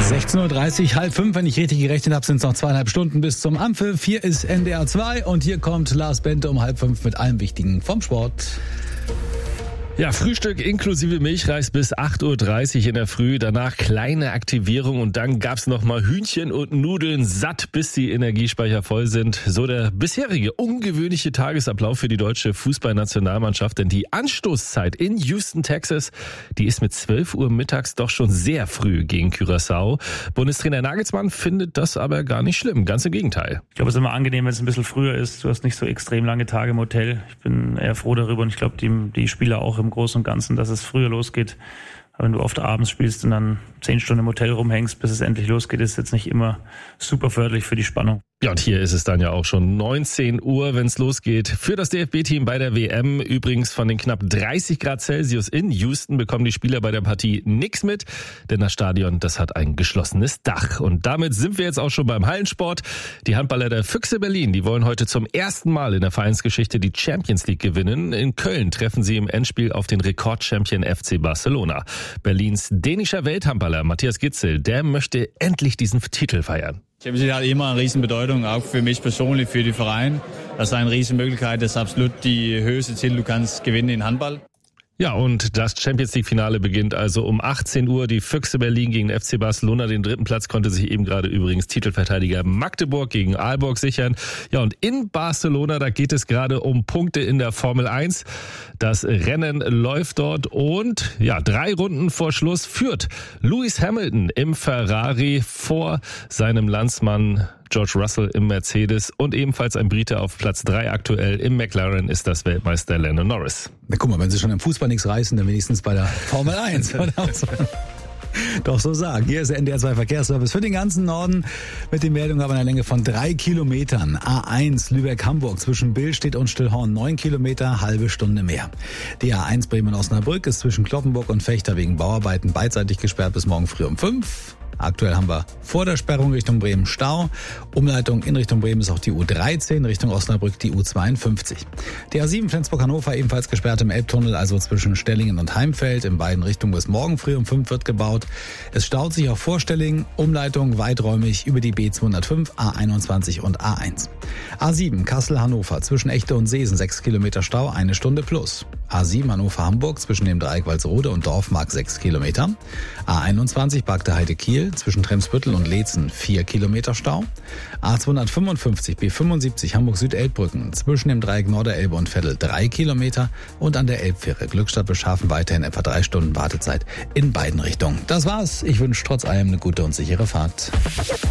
16.30 Uhr, 4:30, wenn ich richtig gerechnet habe, sind es noch 2,5 Stunden bis zum Anpfiff. Hier ist NDR 2 und hier kommt Lars Bente um 4:30 mit allem Wichtigen vom Sport. Ja, Frühstück inklusive Milchreis bis 8.30 Uhr in der Früh, danach kleine Aktivierung und dann gab's nochmal Hühnchen und Nudeln satt, bis die Energiespeicher voll sind. So der bisherige ungewöhnliche Tagesablauf für die deutsche Fußballnationalmannschaft, denn die Anstoßzeit in Houston, Texas, die ist mit 12 Uhr mittags doch schon sehr früh gegen Curaçao. Bundestrainer Nagelsmann findet das aber gar nicht schlimm, ganz im Gegenteil. Ich glaube, es ist immer angenehm, wenn es ein bisschen früher ist. Du hast nicht so extrem lange Tage im Hotel. Ich bin eher froh darüber und ich glaube, die Spieler auch im Großen und Ganzen, dass es früher losgeht. Aber wenn du oft abends spielst und dann 10 Stunden im Hotel rumhängst, bis es endlich losgeht, ist jetzt nicht immer super förderlich für die Spannung. Ja, und hier ist es dann ja auch schon 19 Uhr, wenn es losgeht. Für das DFB-Team bei der WM, übrigens von den knapp 30 Grad Celsius in Houston, bekommen die Spieler bei der Partie nichts mit, denn das Stadion, das hat ein geschlossenes Dach. Und damit sind wir jetzt auch schon beim Hallensport. Die Handballer der Füchse Berlin, die wollen heute zum ersten Mal in der Vereinsgeschichte die Champions League gewinnen. In Köln treffen sie im Endspiel auf den Rekordchampion FC Barcelona. Berlins dänischer Welthandballer Matthias Gitzel, der möchte endlich diesen Titel feiern. Champions League hat immer eine riesen Bedeutung, auch für mich persönlich, für die Verein. Das ist eine riesen Möglichkeit, das ist absolut die höchste Ziel, du kannst gewinnen in Handball. Ja, und das Champions-League-Finale beginnt also um 18 Uhr. Die Füchse Berlin gegen FC Barcelona. Den 3. Platz konnte sich eben gerade übrigens Titelverteidiger Magdeburg gegen Aalborg sichern. Ja, und in Barcelona, da geht es gerade um Punkte in der Formel 1. Das Rennen läuft dort und ja, 3 Runden vor Schluss führt Lewis Hamilton im Ferrari vor seinem Landsmann George Russell im Mercedes und ebenfalls ein Brite auf Platz 3 aktuell. Im McLaren ist das Weltmeister Lando Norris. Na, guck mal, wenn sie schon im Fußball nichts reißen, dann wenigstens bei der Formel 1. Doch so sagen. Hier ist der NDR 2 Verkehrsservice für den ganzen Norden mit den Meldungen aber einer Länge von 3 Kilometern. A1 Lübeck-Hamburg zwischen Billstedt und Stillhorn 9 Kilometer, halbe Stunde mehr. Die A1 Bremen-Osnabrück ist zwischen Kloppenburg und Vechta wegen Bauarbeiten beidseitig gesperrt bis morgen früh um 5. Aktuell haben wir vor der Sperrung Richtung Bremen Stau. Umleitung in Richtung Bremen ist auch die U13, Richtung Osnabrück die U52. Die A7 Flensburg-Hannover ebenfalls gesperrt im Elbtunnel, also zwischen Stellingen und Heimfeld. In beiden Richtungen bis morgen früh um 5 wird gebaut. Es staut sich auch vor Stellingen, Umleitung weiträumig über die B205, A21 und A1. A7 Kassel-Hannover zwischen Echte und Seesen 6 Kilometer Stau, 1 Stunde plus. A7 Hannover-Hamburg zwischen dem Dreieck Walsrode und Dorfmark 6 Kilometer. A21 Bagde-Heide-Kiel zwischen Tremsbüttel und Leetzen 4 Kilometer Stau. A255 B75 Hamburg-Süd-Elbbrücken zwischen dem Dreieck Norderelbe und Veddel 3 Kilometer und an der Elbfähre Glückstadt-Beschafen weiterhin etwa 3 Stunden Wartezeit in beiden Richtungen. Das war's. Ich wünsche trotz allem eine gute und sichere Fahrt.